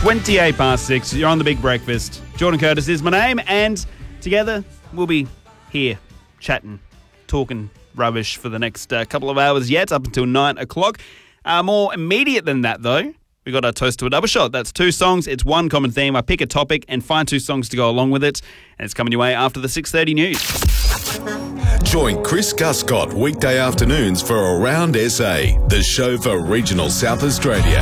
28 past 6. You're on The Big Breakfast. Jordan Curtis is my name, and together we'll be here chatting, talking rubbish for the next couple of hours yet, up until 9 o'clock. More immediate than that, though, we got our Toast to a Double Shot. That's 2 songs. It's one common theme. I pick a topic and find 2 songs to go along with it, and it's coming your way after the 6:30 news. Join Chris Guscott weekday afternoons for Around SA, the show for regional South Australia.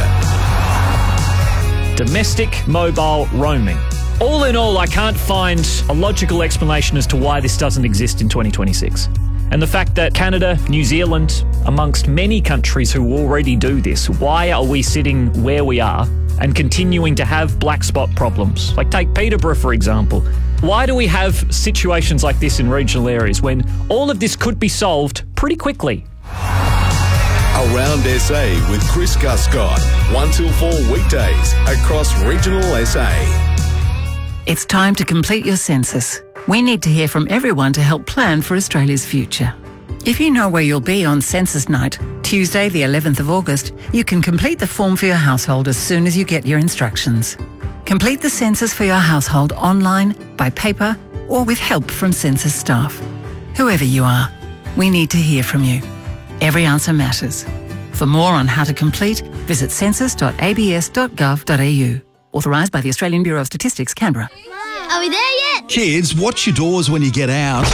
Domestic mobile roaming. All in all, I can't find a logical explanation as to why this doesn't exist in 2026. And the fact that Canada, New Zealand, amongst many countries who already do this, why are we sitting where we are and continuing to have black spot problems? Like take Peterborough, for example. Why do we have situations like this in regional areas when all of this could be solved pretty quickly? Around SA with Chris Guscott, 1 till 4 weekdays across regional SA. It's time to complete your census. We need to hear from everyone to help plan for Australia's future. If you know where you'll be on census night, Tuesday the 11th of August, you can complete the form for your household as soon as you get your instructions. Complete the census for your household online, by paper, or with help from census staff. Whoever you are, we need to hear from you. Every answer matters. For more on how to complete, visit census.abs.gov.au. Authorised by the Australian Bureau of Statistics, Canberra. Are we there yet? Kids, watch your doors when you get out.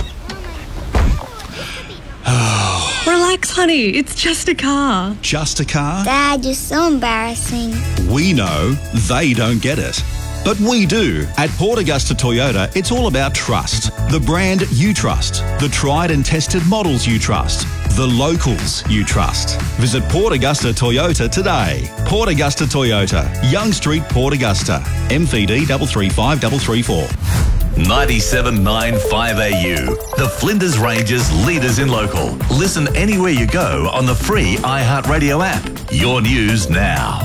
Relax, honey. It's just a car. Just a car? Dad, you're so embarrassing. We know they don't get it. But we do. At Port Augusta Toyota, it's all about trust. The brand you trust. The tried and tested models you trust. The locals you trust. Visit Port Augusta Toyota today. Port Augusta Toyota, Young Street, Port Augusta. MVD 335334. 97.9 5AU. The Flinders Ranges leaders in local. Listen anywhere you go on the free iHeartRadio app. Your news now.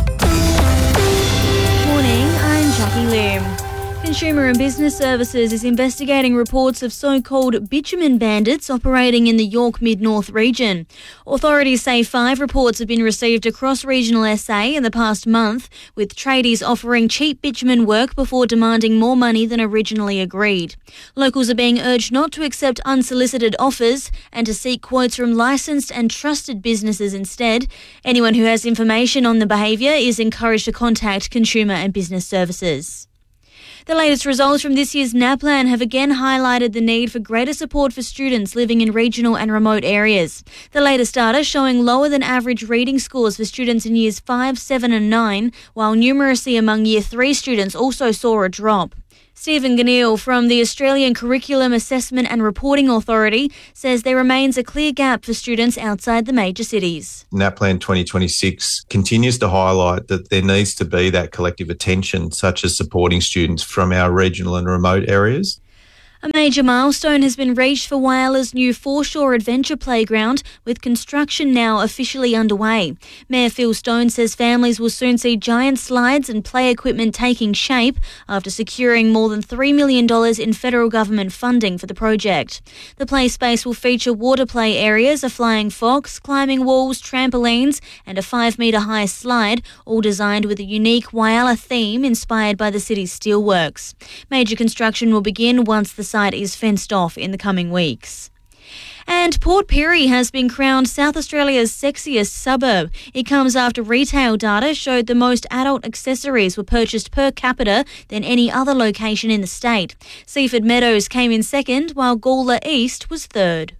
Morning, I'm Jackie Lim. Consumer and Business Services is investigating reports of so-called bitumen bandits operating in the York Mid-North region. Authorities say 5 reports have been received across regional SA in the past month, with tradies offering cheap bitumen work before demanding more money than originally agreed. Locals are being urged not to accept unsolicited offers and to seek quotes from licensed and trusted businesses instead. Anyone who has information on the behaviour is encouraged to contact Consumer and Business Services. The latest results from this year's NAPLAN have again highlighted the need for greater support for students living in regional and remote areas. The latest data showing lower than average reading scores for students in years 5, 7 and 9, while numeracy among year 3 students also saw a drop. Stephen Ganil from the Australian Curriculum Assessment and Reporting Authority says there remains a clear gap for students outside the major cities. NAPLAN 2026 continues to highlight that there needs to be that collective attention, such as supporting students from our regional and remote areas. A major milestone has been reached for Whyala's new foreshore adventure playground, with construction now officially underway. Mayor Phil Stone says families will soon see giant slides and play equipment taking shape after securing more than $3 million in federal government funding for the project. The play space will feature water play areas, a flying fox, climbing walls, trampolines and a 5-metre high slide, all designed with a unique Whyala theme inspired by the city's steelworks. Major construction will begin once the site is fenced off in the coming weeks. And Port Pirie has been crowned South Australia's sexiest suburb. It comes after retail data showed the most adult accessories were purchased per capita than any other location in the state. Seaford Meadows came in second, while Gawler East was third.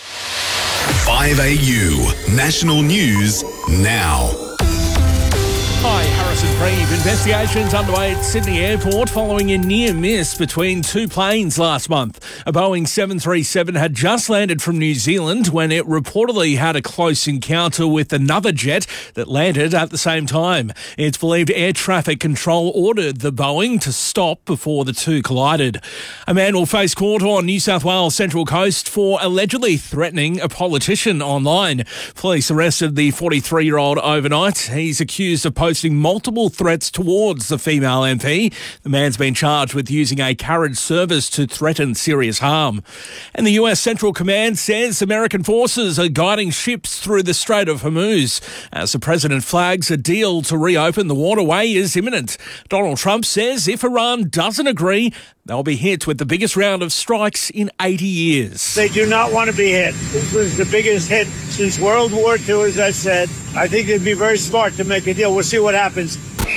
5AU, national news now. Hi, Harrison Reeve. Investigations underway at Sydney Airport following a near miss between 2 planes last month. A Boeing 737 had just landed from New Zealand when it reportedly had a close encounter with another jet that landed at the same time. It's believed air traffic control ordered the Boeing to stop before the two collided. A man will face court on New South Wales Central Coast for allegedly threatening a politician online. Police arrested the 43-year-old overnight. He's accused of posting multiple possible threats towards the female MP. The man's been charged with using a carriage service to threaten serious harm. And the US Central Command says American forces are guiding ships through the Strait of Hormuz as the president flags a deal to reopen the waterway is imminent. Donald Trump says if Iran doesn't agree, they'll be hit with the biggest round of strikes in 80 years. They do not want to be hit. This was the biggest hit since World War II, as I said. I think they'd be very smart to make a deal. We'll see what happens.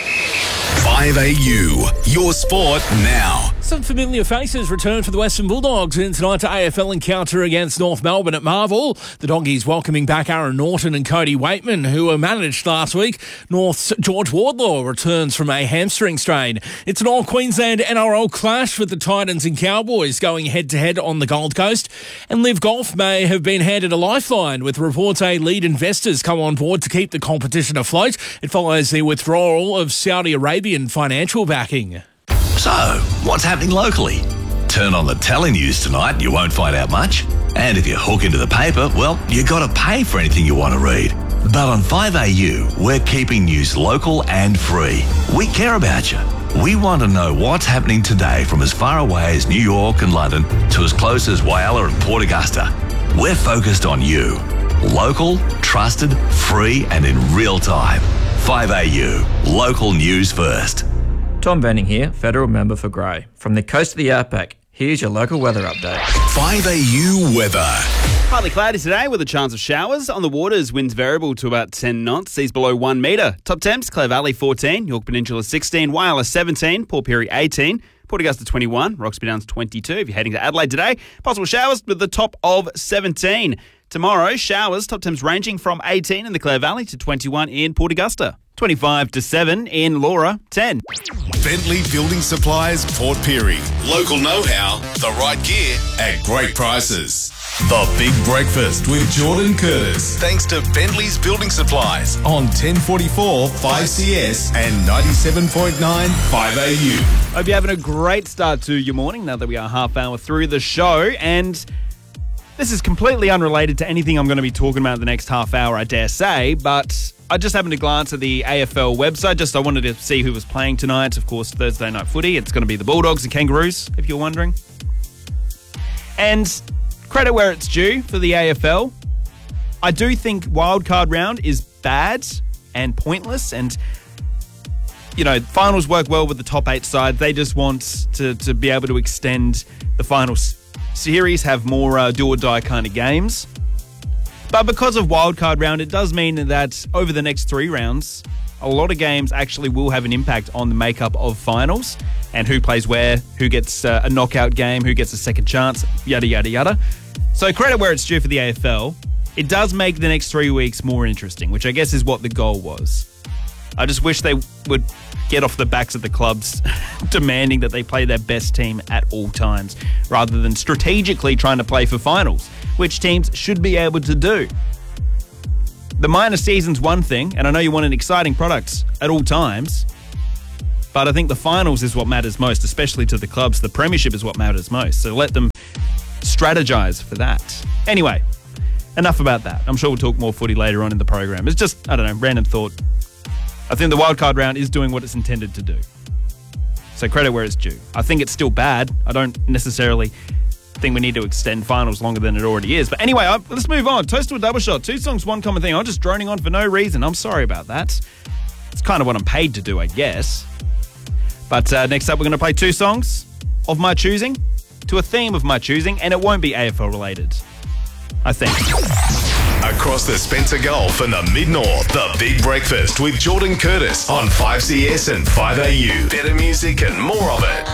5AU, your sport now. Some familiar faces return for the Western Bulldogs in tonight's AFL encounter against North Melbourne at Marvel. The Doggies welcoming back Aaron Norton and Cody Waitman, who were managed last week. North's George Wardlaw returns from a hamstring strain. It's an all-Queensland NRL clash with the Titans and Cowboys going head-to-head on the Gold Coast. And Live Golf may have been handed a lifeline, with reports say lead investors come on board to keep the competition afloat. It follows the withdrawal of Saudi Arabian financial backing. So, what's happening locally? Turn on the telenews tonight, you won't find out much. And if you hook into the paper, well, you got to pay for anything you want to read. But on 5AU, we're keeping news local and free. We care about you. We want to know what's happening today from as far away as New York and London to as close as Whyalla and Port Augusta. We're focused on you. Local, trusted, free and in real time. 5AU, local news first. Tom Benning here, Federal Member for Grey. From the coast of the outback, here's your local weather update. 5AU weather. Partly cloudy today with a chance of showers. On the waters, winds variable to about 10 knots, seas below 1 metre. Top temps, Clare Valley 14, York Peninsula 16, Whyalla 17, Port Pirie 18, Port Augusta 21, Roxby Downs 22. If you're heading to Adelaide today, possible showers with the top of 17. Tomorrow, showers, top temps ranging from 18 in the Clare Valley to 21 in Port Augusta. 25 to 7 in Laura, 10. Bentley Building Supplies, Port Pirie. Local know-how, the right gear at great prices. The Big Breakfast with Jordan Curtis. Thanks to Bentley's Building Supplies on 1044 5CS and 97.9 5AU. Hope you're having a great start to your morning now that we are half hour through the show. And this is completely unrelated to anything I'm going to be talking about the next half hour, I dare say, but I just happened to glance at the AFL website. I wanted to see who was playing tonight. Of course, Thursday night footy. It's going to be the Bulldogs and Kangaroos, if you're wondering. And credit where it's due for the AFL. I do think wildcard round is bad and pointless. And, you know, finals work well with the top 8 side. They just want to be able to extend the final series, have more do-or-die kind of games. But because of wildcard round, it does mean that over the next 3 rounds, a lot of games actually will have an impact on the makeup of finals and who plays where, who gets a knockout game, who gets a second chance, yada, yada, yada. So credit where it's due for the AFL. It does make the next 3 weeks more interesting, which I guess is what the goal was. I just wish they would get off the backs of the clubs demanding that they play their best team at all times, rather than strategically trying to play for finals, which teams should be able to do. The minor season's one thing, and I know you want an exciting product at all times, but I think the finals is what matters most, especially to the clubs. The premiership is what matters most, so let them strategize for that. Anyway, enough about that. I'm sure we'll talk more footy later on in the program. It's just, I don't know, random thought. I think the wildcard round is doing what it's intended to do. So credit where it's due. I think it's still bad. I don't necessarily think we need to extend finals longer than it already is. But anyway, let's move on. Toast to a double shot. 2 songs, 1 common thing. I'm just droning on for no reason. I'm sorry about that. It's kind of what I'm paid to do, I guess. But next up, we're going to play 2 songs of my choosing to a theme of my choosing, and it won't be AFL related, I think. Across the Spencer Gulf and the Mid-North, the Big Breakfast with Jordan Curtis on 5CS and 5AU. Better music and more of it.